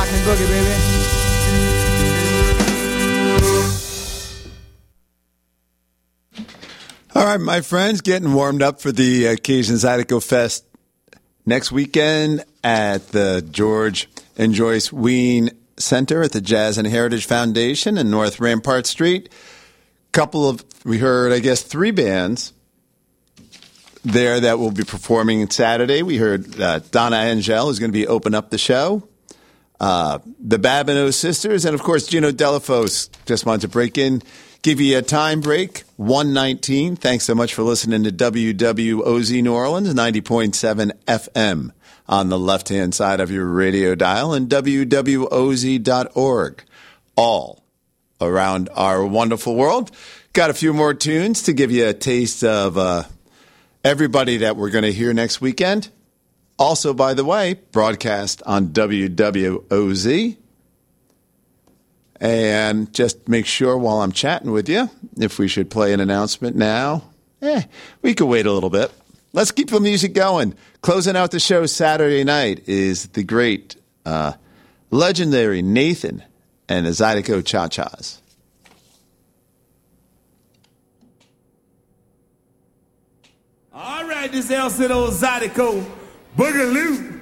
rock and boogie, baby. All right, my friends, getting warmed up for the occasion Zydeco Fest next weekend at the George and Joyce Ween Center at the Jazz and Heritage Foundation in North Rampart Street. We heard, I guess, 3 bands there that will be performing Saturday. We heard Donna Angel, who's going to be open up the show. The Babineau Sisters, and, of course, Gino Delafos. Just wanted to break in, give you a time break, 1:19. Thanks so much for listening to WWOZ New Orleans, 90.7 FM on the left-hand side of your radio dial, and WWOZ.org, all around our wonderful world. Got a few more tunes to give you a taste of everybody that we're going to hear next weekend. Also, by the way, broadcast on WWOZ. And just make sure while I'm chatting with you, if we should play an announcement now, we could wait a little bit. Let's keep the music going. Closing out the show Saturday night is the great, legendary Nathan and the Zydeco Cha-Chas. All right, this El Cido Zydeco Boogaloo.